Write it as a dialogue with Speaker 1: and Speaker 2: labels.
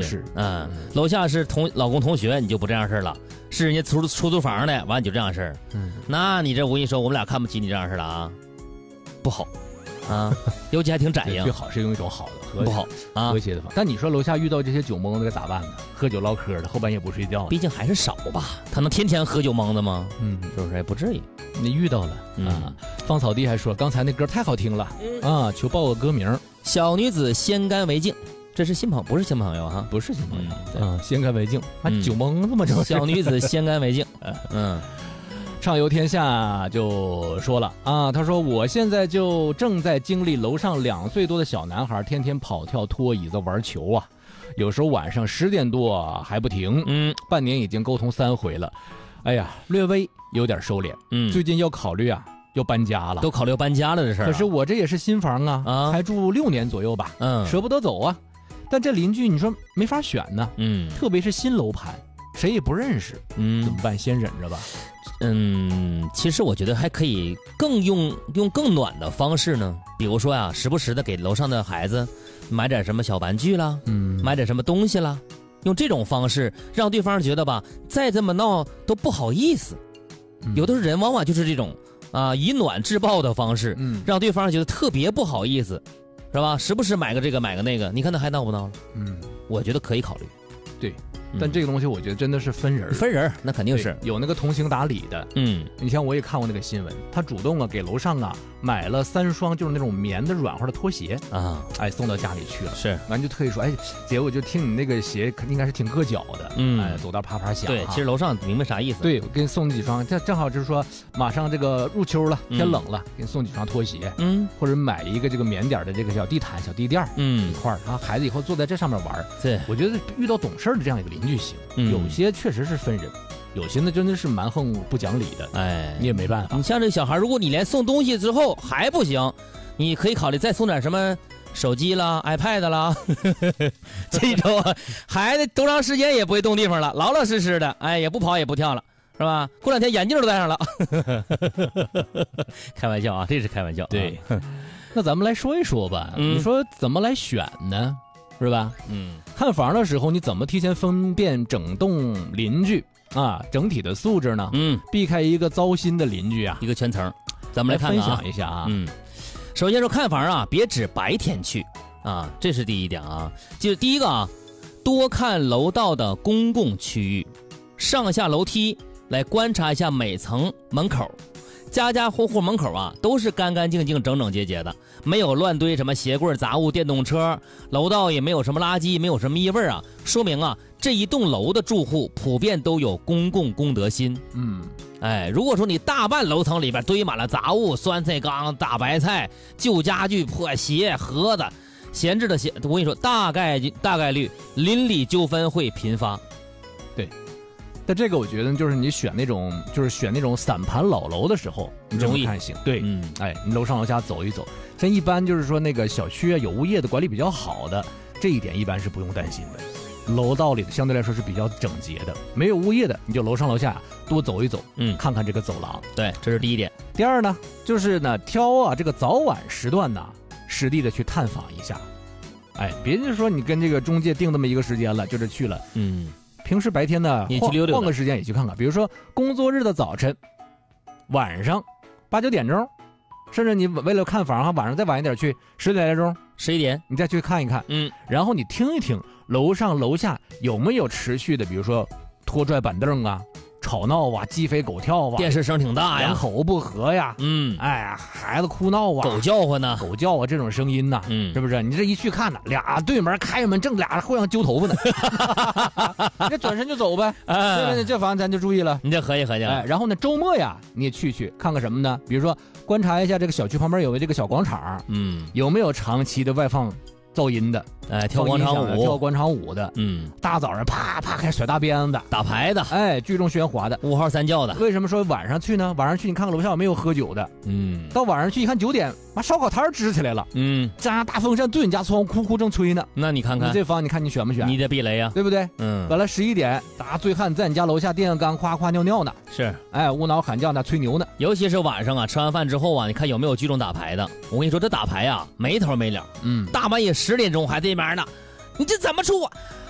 Speaker 1: 是，
Speaker 2: 楼下是老公同学，你就不这样事了。是人家出租房的，完你就这样事儿。那你这我跟你说，我们俩看不起你这样事了啊，不好啊，尤其还挺窄呀。
Speaker 1: 最好是用一种好的，
Speaker 2: 不好啊，
Speaker 1: 和谐的方。但你说楼下遇到这些酒蒙子该咋办呢？喝酒唠嗑的，后半夜不睡觉。
Speaker 2: 毕竟还是少吧，他能天天喝酒蒙子吗？是不是？也不至于。
Speaker 1: 你遇到了啊？芳草地还说，刚才那歌太好听了啊，求报个歌名。
Speaker 2: 小女子先干为敬。这是新朋友，不是新朋友哈，
Speaker 1: 不是新朋友。先干为敬，酒蒙子嘛，这
Speaker 2: 小女子先干为敬。
Speaker 1: 畅游天下就说了啊，他说我现在就正在经历楼上2岁多的小男孩天天跑跳、拖椅子、玩球啊，有时候晚上10点多还不停。半年已经沟通3回了，哎呀，略微有点收敛。最近要考虑啊。要搬家了，
Speaker 2: 都考虑搬家了这事儿。
Speaker 1: 可是我这也是新房啊，才住6年左右吧，舍不得走啊。但这邻居你说没法选呢，特别是新楼盘，谁也不认识，怎么办？先忍着吧。
Speaker 2: 其实我觉得还可以用更暖的方式呢，比如说呀，时不时的给楼上的孩子买点什么小玩具啦，买点什么东西啦，用这种方式让对方觉得吧，再这么闹都不好意思。有的人往往就是这种。以暖制暴的方式，让对方觉得特别不好意思，是吧？时不时买个这个买个那个，你看他还闹不闹了？我觉得可以考虑。
Speaker 1: 对，但这个东西我觉得真的是分人，
Speaker 2: 那肯定是
Speaker 1: 有那个通情达理的。你像我也看过那个新闻，他主动给楼上买了3双就是那种棉的软和的拖鞋啊，送到家里去了。
Speaker 2: 是，
Speaker 1: 完就特意说，姐，我就听你那个鞋应该是挺硌脚的，走道啪啪响。
Speaker 2: 对，其实楼上明白啥意思。
Speaker 1: 对，我给你送几双，正好就是说马上这个入秋了，天冷了，给你送几双拖鞋，或者买一个这个棉点的这个小地毯、小地垫，一块儿，然后孩子以后坐在这上面玩。
Speaker 2: 对，
Speaker 1: 我觉得遇到懂事的这样一个邻居行，有些确实是分人。有些呢真的是蛮横不讲理的，你也没办法。
Speaker 2: 你像这个小孩，如果你连送东西之后还不行，你可以考虑再送点什么手机啦、iPad 啦，这种孩子多长时间也不会动地方了，老老实实的，也不跑也不跳了，是吧？过2天眼镜都戴上了，开玩笑啊，这是开玩笑。
Speaker 1: 对，那咱们来说一说吧，你说怎么来选呢？是吧？看房的时候你怎么提前分辨整栋邻居整体的素质呢？避开一个糟心的邻居
Speaker 2: 一个圈层。咱们来看看
Speaker 1: 分享一下啊。
Speaker 2: 首先说看房别只白天去这是第一点啊。就是第一个多看楼道的公共区域，上下楼梯来观察一下每层门口。家家户户门口都是干干净净、整整洁洁的，没有乱堆什么鞋柜、杂物、电动车，楼道也没有什么垃圾，没有什么异味说明这一栋楼的住户普遍都有公共公德心。如果说你大半楼层里边堆满了杂物、酸菜缸、大白菜、旧家具、破鞋、盒子、闲置的鞋，我跟你说，大概率邻里纠纷会频发。
Speaker 1: 对。但这个我觉得就是你选那种散盘老楼的时候，你容易看行。对，你楼上楼下走一走，像一般就是说那个小区有物业的管理比较好的，这一点一般是不用担心的。楼道里的相对来说是比较整洁的，没有物业的，你就楼上楼下多走一走，看看这个走廊。
Speaker 2: 对，这是第一点。
Speaker 1: 第二呢，就是呢挑这个早晚时段实地的去探访一下。别就是说你跟这个中介定那么一个时间了，就这去了。平时白天呢，
Speaker 2: 你去溜溜，
Speaker 1: 换个时间也去看看。比如说工作日的早晨、晚上8、9点钟，甚至你为了看房晚上再晚一点去10点来钟、
Speaker 2: 11点，
Speaker 1: 你再去看一看。然后你听一听楼上楼下有没有持续的，比如说拖拽板凳吵闹鸡飞狗跳
Speaker 2: 电视声挺大呀，
Speaker 1: 两口不和呀，孩子哭闹
Speaker 2: 狗叫唤呢，
Speaker 1: 狗叫这种声音是不是？你这一去看俩对门开门，正俩互相揪头发呢，你这转身就走呗。这房咱就注意了，
Speaker 2: 你这合计合计。
Speaker 1: 然后呢，周末你也去看看什么呢？比如说观察一下这个小区旁边有没有这个小广场，有没有长期的外放噪音的，
Speaker 2: 跳广场舞的，
Speaker 1: 大早上啪啪开始甩大鞭子、
Speaker 2: 打牌的，
Speaker 1: 聚众喧哗的
Speaker 2: ，5号3叫的。
Speaker 1: 为什么说晚上去呢？晚上去你看看楼下有没有喝酒的，到晚上去一看9点，烧烤摊支起来了，加上大风扇对你家窗呼呼正吹呢。
Speaker 2: 那你看看
Speaker 1: 这房，你看你选不选？
Speaker 2: 你得避雷呀，
Speaker 1: 对不对？完了11点，大醉汉在你家楼下电线杆夸夸尿尿呢，
Speaker 2: 是，
Speaker 1: 无脑喊叫呢，吹牛呢。
Speaker 2: 尤其是晚上吃完饭之后你看有没有聚众打牌的？我跟你说，这打牌没头没了，大半夜10点钟还这边呢，你这怎么出